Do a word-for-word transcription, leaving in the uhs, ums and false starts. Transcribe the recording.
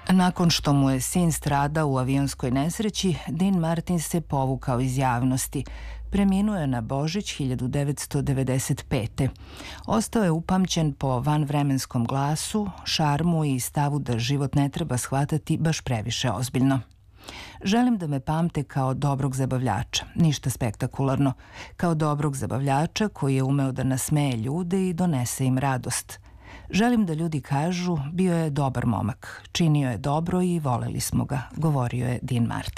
Nakon što mu je sin stradao u avionskoj nesreći, Dean Martin se povukao iz javnosti. Preminuo je na Božić hiljadu devetsto devedeset pete. Ostao je upamćen po vanvremenskom glasu, šarmu i stavu da život ne treba shvatati baš previše ozbiljno. Želim da me pamte kao dobrog zabavljača, ništa spektakularno, kao dobrog zabavljača koji je umeo da nasmeje ljude i donese im radost. Želim da ljudi kažu, bio je dobar momak, činio je dobro i voleli smo ga, govorio je Dean Martin.